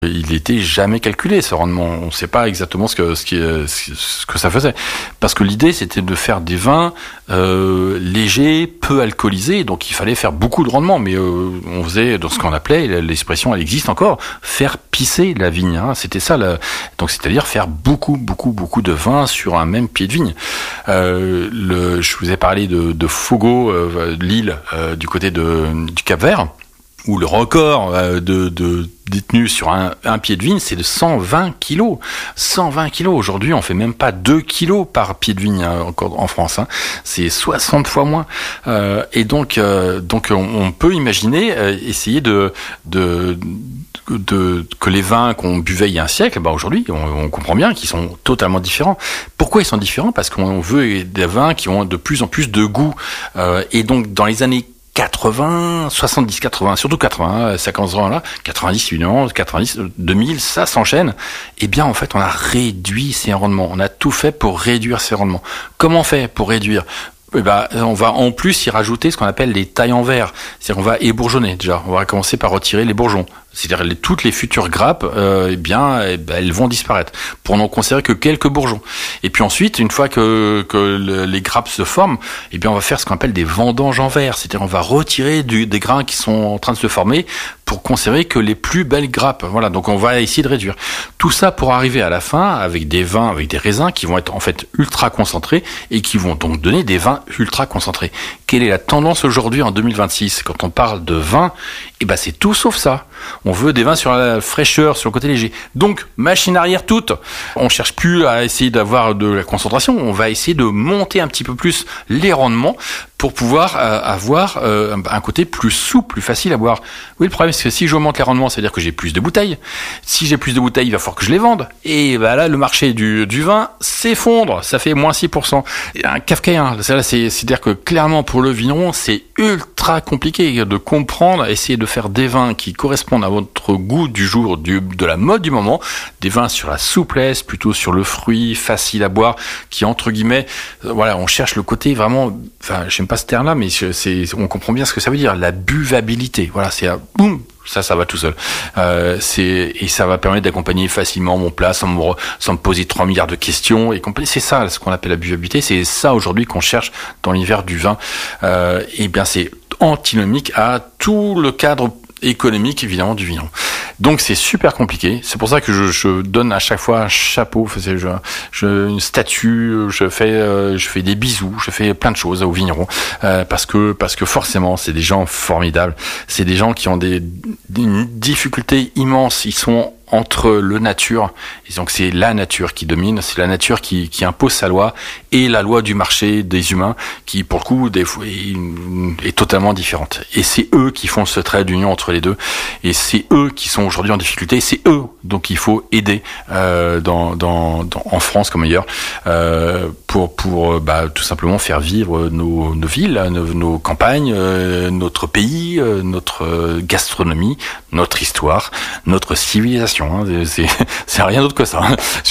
Il n'était jamais calculé, ce rendement. On ne sait pas exactement ce que ça faisait. Parce que l'idée, c'était de faire des vins légers, peu alcoolisés. Donc, il fallait faire beaucoup de rendement. Mais on faisait dans ce qu'on appelait, l'expression, elle existe encore, faire pisser la vigne. Hein. C'était ça. Donc, c'est-à-dire faire beaucoup de vin sur un même pied de vigne. Je vous ai parlé de Fogo, l'île du côté du Cap-Vert, où le record détenu sur un pied de vigne, c'est de 120 kilos. 120 kilos. Aujourd'hui, on fait même pas 2 kilos par pied de vigne encore en France. Hein. C'est 60 fois moins. Et donc, on peut imaginer essayer que les vins qu'on buvait il y a un siècle, aujourd'hui, on comprend bien qu'ils sont totalement différents. Pourquoi ils sont différents ? Parce qu'on veut des vins qui ont de plus en plus de goût. Et donc, dans les années 80, 70, 80, surtout 80, ça commence là, 90, 90, 2000, ça s'enchaîne. Eh bien, en fait, on a réduit ces rendements. On a tout fait pour réduire ces rendements. Comment on fait pour réduire ? On va en plus y rajouter ce qu'on appelle les tailles en verre. C'est-à-dire qu'on va ébourgeonner déjà. On va commencer par retirer les bourgeons. C'est-à-dire toutes les futures grappes, elles vont disparaître pour n'en conserver que quelques bourgeons. Et puis ensuite, une fois que les grappes se forment, on va faire ce qu'on appelle des vendanges en verre. C'est-à-dire on va retirer des grains qui sont en train de se former pour conserver que les plus belles grappes. Voilà, donc on va essayer de réduire. Tout ça pour arriver à la fin avec des vins, avec des raisins qui vont être en fait ultra concentrés et qui vont donc donner des vins ultra concentrés. Quelle est la tendance aujourd'hui en 2026 quand on parle de vin ? C'est tout sauf ça. On veut des vins sur la fraîcheur, sur le côté léger. Donc, machine arrière toute. On cherche plus à essayer d'avoir de la concentration. On va essayer de monter un petit peu plus les rendements pour pouvoir avoir un côté plus souple, plus facile à boire. Oui, le problème, c'est que si j'augmente les rendements, c'est-à-dire que j'ai plus de bouteilles. Si j'ai plus de bouteilles, il va falloir que je les vende. Et là, le marché du vin s'effondre. Ça fait moins 6%. Un kafkaïen. C'est-à-dire que clairement, pour le vigneron, c'est ultra compliqué de comprendre, essayer de faire des vins qui correspondent à votre goût du jour, de la mode du moment, des vins sur la souplesse, plutôt sur le fruit, facile à boire, qui entre guillemets, on cherche le côté vraiment, j'aime pas ce terme-là, mais on comprend bien ce que ça veut dire, la buvabilité. Voilà, c'est boum. Ça va tout seul. Et ça va permettre d'accompagner facilement mon plat sans me poser 3 milliards de questions et compagnie. C'est ça, ce qu'on appelle la buvabilité. C'est ça aujourd'hui qu'on cherche dans l'univers du vin. C'est antinomique à tout le cadre économique, évidemment, du vigneron. Donc, c'est super compliqué. C'est pour ça que je donne à chaque fois un chapeau, une statue, je fais des bisous, je fais plein de choses aux vignerons, parce que forcément, c'est des gens formidables. C'est des gens qui ont des difficultés immenses. Ils sont entre le nature, et donc c'est la nature qui domine, c'est la nature qui impose sa loi, et la loi du marché des humains, qui pour le coup des fois est totalement différente. Et c'est eux qui font ce trait d'union entre les deux, et c'est eux qui sont aujourd'hui en difficulté, et c'est eux donc il faut aider en France comme ailleurs, pour tout simplement faire vivre nos villes, nos campagnes, notre pays, notre gastronomie, notre histoire, notre civilisation. C'est rien d'autre que ça.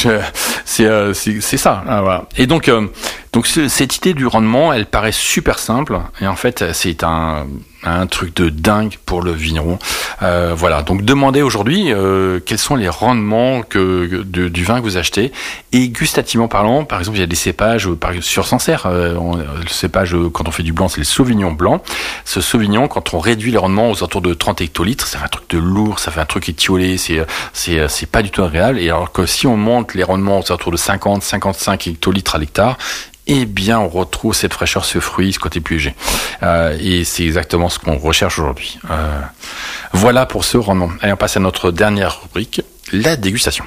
C'est ça. Voilà. Et donc cette idée du rendement, elle paraît super simple, et en fait c'est un truc de dingue pour le vigneron. Voilà. Donc demandez aujourd'hui quels sont les rendements du vin que vous achetez, et gustativement parlant, par exemple, il y a des cépages sur Sancerre. Le cépage quand on fait du blanc, c'est le Sauvignon blanc. Ce Sauvignon, quand on réduit les rendements aux alentours de 30 hectolitres, ça fait un truc de lourd, ça fait un truc étiolé, c'est pas du tout agréable. Et alors que si on monte les rendements aux alentours de 50, 55 hectolitres à l'hectare, on retrouve cette fraîcheur, ce fruit, ce côté plus léger. Et c'est exactement ce qu'on recherche aujourd'hui. Voilà pour ce rendement. Allez, on passe à notre dernière rubrique, la dégustation.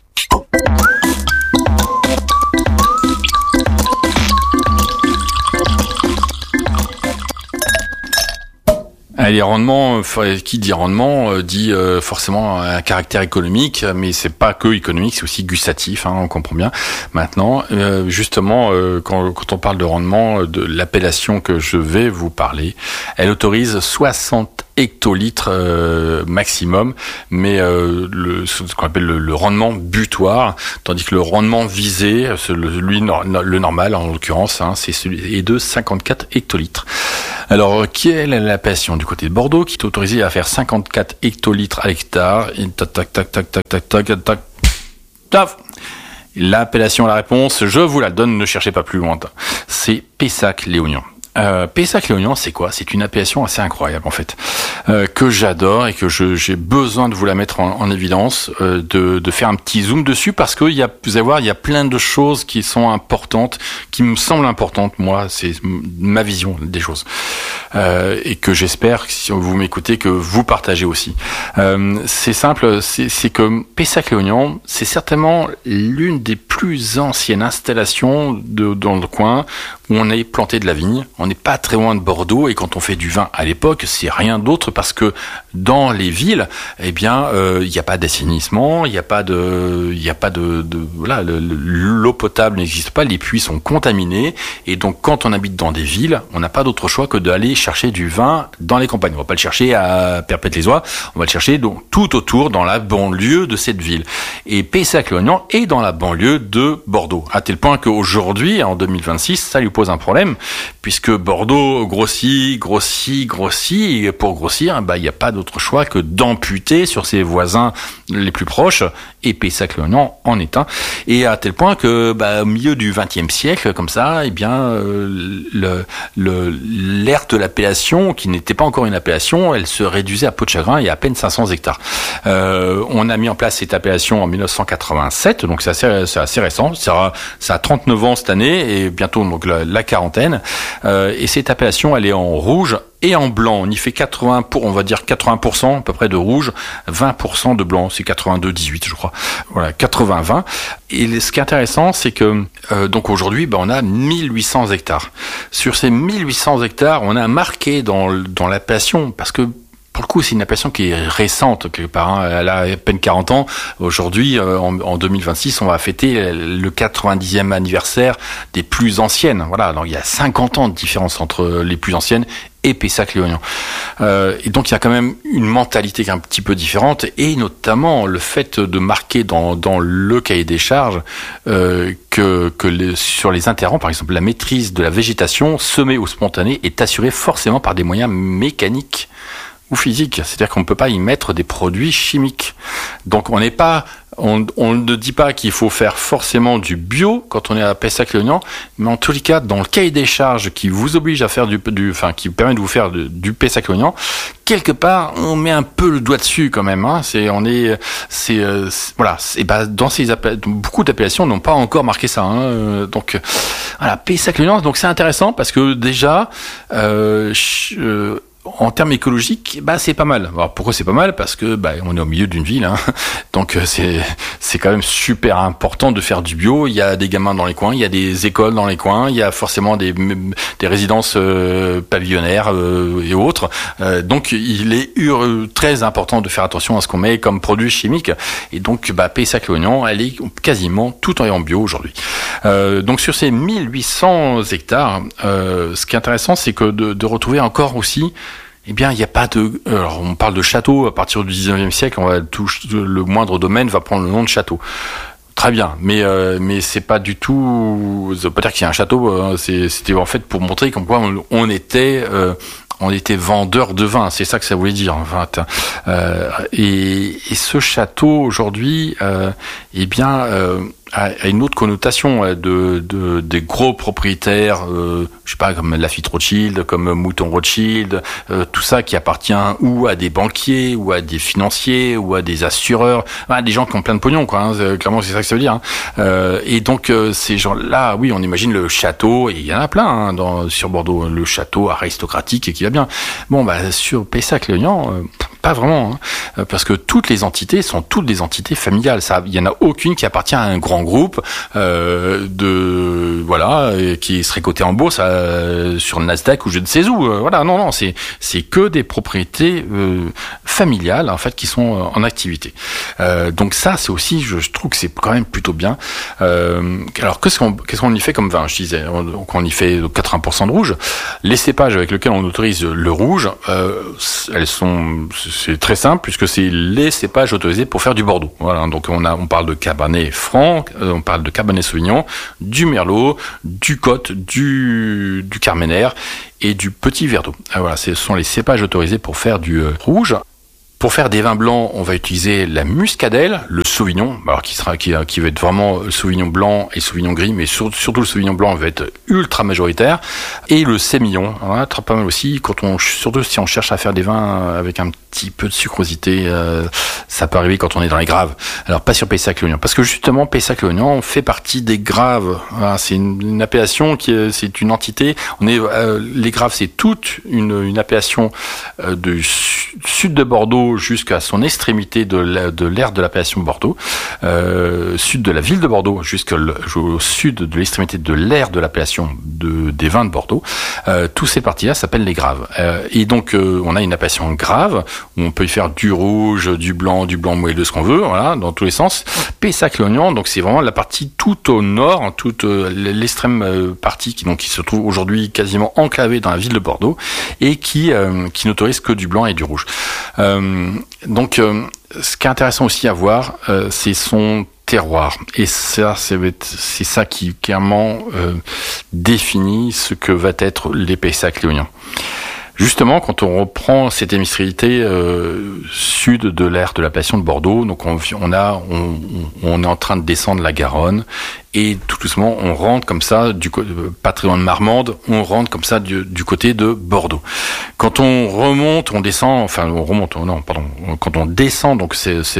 Les rendements, qui dit rendement dit forcément un caractère économique, mais c'est pas que économique, c'est aussi gustatif, on comprend bien. Maintenant, justement, quand on parle de rendement, de l'appellation que je vais vous parler, elle autorise 60 hectolitres maximum, mais ce qu'on appelle le rendement butoir, tandis que le rendement visé, le normal en l'occurrence, est de 54 hectolitres. Alors, quelle est l'appellation du côté de Bordeaux qui est autorisée à faire 54 hectolitres à l'hectare? Et tac. L'appellation, la réponse, je vous la donne, ne cherchez pas plus loin. C'est Pessac-Léognan. Pessac-Léognan, c'est quoi? C'est une appellation assez incroyable en fait, que j'adore et que j'ai besoin de vous la mettre en évidence, de faire un petit zoom dessus parce que vous allez voir, il y a plein de choses qui sont importantes, qui me semblent importantes. Moi, c'est ma vision des choses, et que j'espère, si vous m'écoutez, que vous partagez aussi. C'est simple, c'est que Pessac-Léognan, c'est certainement l'une des plus anciennes installations dans le coin où on a planté de la vigne. On n'est pas très loin de Bordeaux et quand on fait du vin à l'époque, c'est rien d'autre parce que dans les villes, eh bien, il n'y a pas d'assainissement, il n'y a pas de voilà, l'eau potable n'existe pas, les puits sont contaminés et donc quand on habite dans des villes, on n'a pas d'autre choix que d'aller chercher du vin dans les campagnes. On va pas le chercher à Perpète-les-Oies, on va le chercher donc tout autour dans la banlieue de cette ville. Et Pessac-Léognan est dans la banlieue de Bordeaux, à tel point qu'aujourd'hui, en 2026, ça lui pose un problème, puisque Bordeaux grossit, et pour grossir, il n'y a pas d'autre choix que d'amputer sur ses voisins les plus proches, et Pessac-Léognan en est un. Et à tel point que, au milieu du XXe siècle, comme ça, eh bien, l'aire de l'appellation, qui n'était pas encore une appellation, elle se réduisait à peau de chagrin et à peine 500 hectares. On a mis en place cette appellation en 1987, donc c'est assez récent. Ça a 39 ans cette année et bientôt donc la quarantaine. Et cette appellation, elle est en rouge et en blanc. On y fait 80% à peu près de rouge, 20% de blanc. C'est 82-18, je crois. Voilà, 80-20. Et ce qui est intéressant, c'est que donc aujourd'hui, on a 1800 hectares. Sur ces 1800 hectares, on a marqué dans l'appellation, parce que pour le coup, c'est une appellation qui est récente, quelque part. Elle a à peine 40 ans. Aujourd'hui, en 2026, on va fêter le 90e anniversaire des plus anciennes. Voilà, donc il y a 50 ans de différence entre les plus anciennes et Pessac-Léognan. Et donc il y a quand même une mentalité qui est un petit peu différente, et notamment le fait de marquer dans le cahier des charges sur les interrants, par exemple, la maîtrise de la végétation semée ou spontanée est assurée forcément par des moyens mécaniques ou physique, c'est-à-dire qu'on ne peut pas y mettre des produits chimiques. Donc on ne dit pas qu'il faut faire forcément du bio quand on est à Pessac-Léognan, mais en tous les cas, dans le cahier des charges qui vous oblige à faire qui permet de vous faire du Pessac-Léognan, quelque part, on met un peu le doigt dessus quand même. Hein. Dans ces beaucoup d'appellations n'ont pas encore marqué ça. Hein. Donc voilà, Pessac-Léognan. Donc c'est intéressant parce que déjà, en termes écologiques, c'est pas mal. Alors pourquoi c'est pas mal? Parce que on est au milieu d'une ville, hein. Donc c'est quand même super important de faire du bio. Il y a des gamins dans les coins, il y a des écoles dans les coins, il y a forcément des résidences pavillonnaires et autres. Donc il est très important de faire attention à ce qu'on met comme produits chimiques. Et donc Pessac-Léognan, elle est quasiment tout en bio aujourd'hui. Donc sur ces 1800 hectares, ce qui est intéressant, c'est que de retrouver encore aussi, eh bien, il n'y a pas de. Alors, on parle de château à partir du 19e siècle. Le moindre domaine va prendre le nom de château. Très bien, mais c'est pas du tout. Ça veut pas dire qu'il y a un château. C'était en fait pour montrer comme quoi on était vendeur de vin. C'est ça que ça voulait dire. En fait. Et ce château aujourd'hui, a une autre connotation des gros propriétaires, je sais pas, comme Lafite Rothschild, comme Mouton Rothschild, tout ça qui appartient ou à des banquiers, ou à des financiers, ou à des assureurs, des gens qui ont plein de pognon, quoi. Hein, clairement, c'est ça que ça veut dire. Hein. Et donc ces gens-là, oui, on imagine le château, et il y en a plein sur Bordeaux, le château aristocratique et qui va bien. Bon, sur Pessac-Léognan, pas vraiment, hein, parce que toutes les entités sont toutes des entités familiales. Il y en a aucune qui appartient à un grand groupe qui serait coté en bourse sur le Nasdaq ou je ne sais où. Non, c'est que des propriétés familiales en fait qui sont en activité. Donc ça, c'est aussi, je trouve que c'est quand même plutôt bien. Alors qu'est-ce qu'on y fait comme vin? Je disais, on y fait 80% de rouge. Les cépages avec lesquels on autorise le rouge, c'est très simple puisque c'est les cépages autorisés pour faire du Bordeaux. Voilà, donc on parle de Cabernet Franc, on parle de Cabernet Sauvignon, du Merlot, du Côte, du Carmenère et du Petit Verdot. Voilà, ce sont les cépages autorisés pour faire du rouge. Pour faire des vins blancs, on va utiliser la muscadelle, le sauvignon, alors qui va être vraiment sauvignon blanc et sauvignon gris, mais surtout le sauvignon blanc va être ultra majoritaire, et le sémillon, hein, très pas mal aussi. Surtout si on cherche à faire des vins avec un petit peu de sucrosité, ça peut arriver quand on est dans les graves. Alors pas sur Pessac-Léognan, parce que justement Pessac-Léognan fait partie des graves. Voilà, c'est une appellation c'est une entité. Les graves, c'est toute une appellation du sud de Bordeaux jusqu'à son extrémité de l'aire de l'appellation Bordeaux, sud de la ville de Bordeaux jusqu'au sud de l'extrémité de l'aire de l'appellation des vins de Bordeaux. Tous ces parties-là s'appellent les graves. Et donc on a une appellation grave où on peut y faire du rouge, du blanc moelleux, ce qu'on veut, voilà, dans tous les sens. Pessac-Léognan, donc c'est vraiment la partie tout au nord, toute l'extrême partie qui se trouve aujourd'hui quasiment enclavée dans la ville de Bordeaux et qui n'autorise que du blanc et du rouge. Donc, ce qui est intéressant aussi à voir, c'est son terroir. Et ça, c'est ça qui clairement définit ce que va être les Pessac-Léognan. Justement, quand on reprend cette hémisphérité sud de l'aire de l'appellation de Bordeaux, donc on est en train de descendre la Garonne. Et tout doucement, on rentre comme ça, pas très loin de Marmande, on rentre comme ça du côté de Bordeaux. Quand on remonte, quand on descend donc ce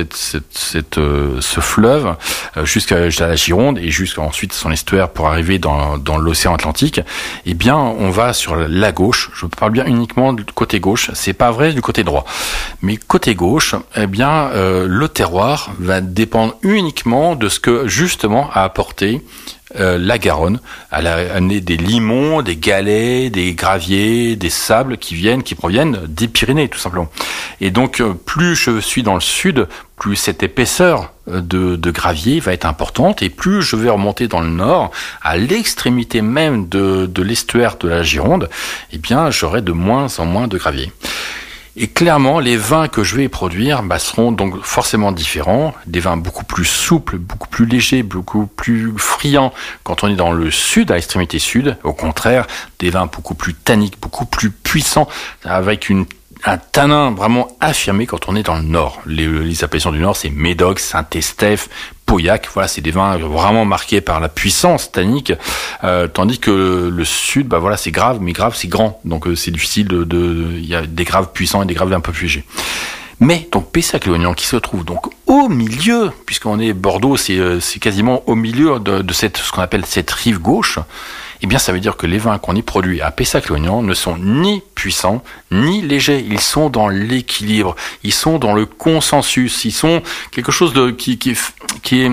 fleuve jusqu'à la Gironde et jusqu'à ensuite son estuaire pour arriver dans l'océan Atlantique, eh bien, on va sur la gauche. Je parle bien uniquement du côté gauche. C'est pas vrai du côté droit. Mais côté gauche, eh bien, le terroir va dépendre uniquement de ce que justement a apporté la Garonne. Elle a amené des limons, des galets, des graviers, des sables qui proviennent des Pyrénées, tout simplement. Et donc, plus je suis dans le sud, plus cette épaisseur de gravier va être importante, et plus je vais remonter dans le nord, à l'extrémité même de l'estuaire de la Gironde, eh bien, j'aurai de moins en moins de gravier. Et clairement, les vins que je vais produire seront donc forcément différents. Des vins beaucoup plus souples, beaucoup plus légers, beaucoup plus friands quand on est dans le sud, à l'extrémité sud. Au contraire, des vins beaucoup plus tanniques, beaucoup plus puissants, avec un tanin vraiment affirmé quand on est dans le nord. Les appellations du nord, c'est Médoc, Saint-Estèphe, Pauillac. Voilà, c'est des vins vraiment marqués par la puissance tannique, tandis que le sud, c'est grave, mais grave, c'est grand. Donc c'est difficile il y a des graves puissants et des graves un peu plus légers. Mais donc Pessac-Léognan qui se trouve donc au milieu, puisqu'on est Bordeaux, c'est quasiment au milieu de ce qu'on appelle cette rive gauche. Eh bien, ça veut dire que les vins qu'on y produit à Pessac-Léognan ne sont ni puissants, ni légers. Ils sont dans l'équilibre. Ils sont dans le consensus. Ils sont quelque chose qui est,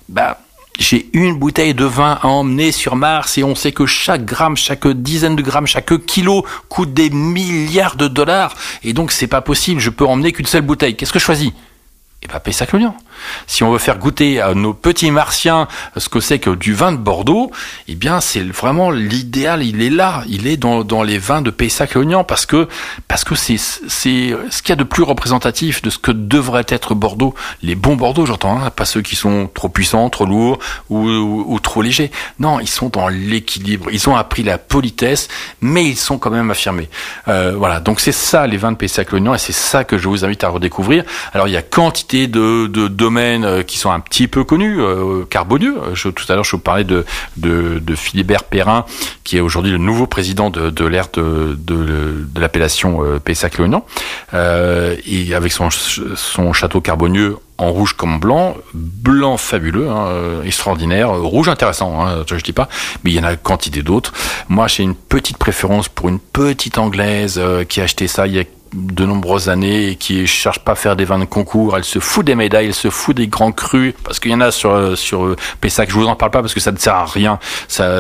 j'ai une bouteille de vin à emmener sur Mars et on sait que chaque gramme, chaque dizaine de grammes, chaque kilo coûte des milliards de dollars. Et donc, c'est pas possible. Je peux emmener qu'une seule bouteille. Qu'est-ce que je choisis? Pessac-Léognan. Si on veut faire goûter à nos petits martiens ce que c'est que du vin de Bordeaux, eh bien, c'est vraiment l'idéal. Il est là. Il est dans les vins de Pessac-Léognan parce que c'est ce qu'il y a de plus représentatif de ce que devrait être Bordeaux. Les bons Bordeaux, j'entends, pas ceux qui sont trop puissants, trop lourds ou trop légers. Non, ils sont dans l'équilibre. Ils ont appris la politesse, mais ils sont quand même affirmés. Voilà. Donc, c'est ça, les vins de Pessac-Léognan, et c'est ça que je vous invite à redécouvrir. Alors, il y a quantité de domaines qui sont un petit peu connus, carbonieux. Tout à l'heure, je vous parlais de Philibert Perrin, qui est aujourd'hui le nouveau président de l'aire de l'appellation Pessac-Léognan, et avec son château carbonieux en rouge comme en blanc fabuleux, extraordinaire, rouge intéressant, je dis pas, mais il y en a quantité d'autres. Moi, j'ai une petite préférence pour une petite anglaise qui a acheté ça il y a de nombreuses années et qui cherche pas à faire des vins de concours. Elle se fout des médailles, elle se fout des grands crus, parce qu'il y en a sur Pessac. Je vous en parle pas parce que ça ne sert à rien. Ça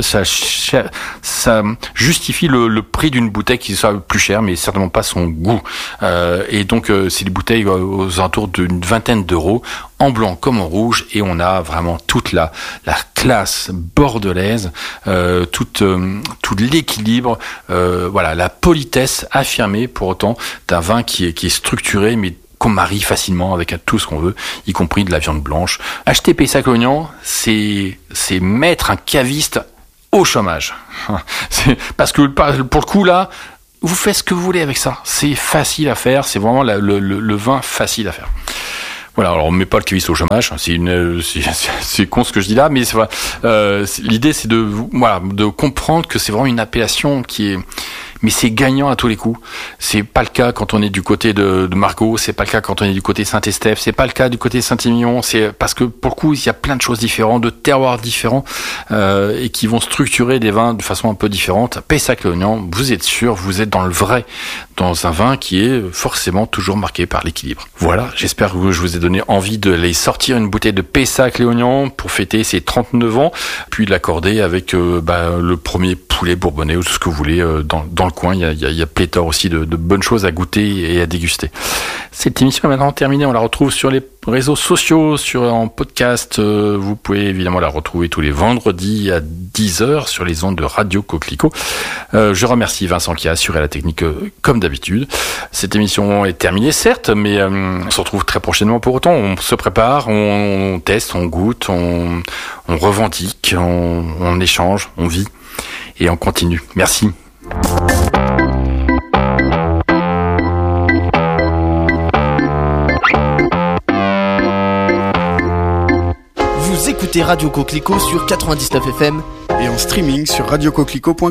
justifie le prix d'une bouteille qui soit plus chère, mais certainement pas son goût. Et donc c'est des bouteilles aux alentours d'une vingtaine d'euros, en blanc comme en rouge, et on a vraiment toute la classe bordelaise, tout l'équilibre, la politesse affirmée pour autant d'un vin qui est structuré, mais qu'on marie facilement avec tout ce qu'on veut, y compris de la viande blanche. Acheter Pessac-Léognan, c'est mettre un caviste au chômage. Parce que pour le coup là, vous faites ce que vous voulez avec ça. C'est facile à faire, c'est vraiment le vin facile à faire. Voilà, alors on met pas le caviste au chômage, c'est con ce que je dis là, mais l'idée c'est de comprendre que c'est vraiment une appellation mais c'est gagnant à tous les coups. C'est pas le cas quand on est du côté de Margaux, c'est pas le cas quand on est du côté Saint-Estèphe, c'est pas le cas du côté Saint-Émilion. C'est parce que pour le coup, il y a plein de choses différentes, de terroirs différents, et qui vont structurer des vins de façon un peu différente. Pessac-Léognan, vous êtes sûr, vous êtes dans le vrai, dans un vin qui est forcément toujours marqué par l'équilibre. Voilà, j'espère que je vous ai donné envie de les sortir une bouteille de Pessac-Léognan pour fêter ses 39 ans, puis de l'accorder avec le premier poulet bourbonnais ou tout ce que vous voulez dans le coin. Il y a pléthore aussi de bonnes choses à goûter et à déguster. Cette émission est maintenant terminée. On la retrouve sur les réseaux sociaux, en podcast. Vous pouvez évidemment la retrouver tous les vendredis à 10h sur les ondes de Radio Coquelicot. Je remercie Vincent qui a assuré la technique comme d'habitude. Cette émission est terminée, certes, mais on se retrouve très prochainement pour autant. On se prépare, on teste, on goûte, on revendique, on échange, on vit et on continue. Merci. Vous écoutez Radio Coquelicot sur 99 FM et en streaming sur radiocoquelicot.com.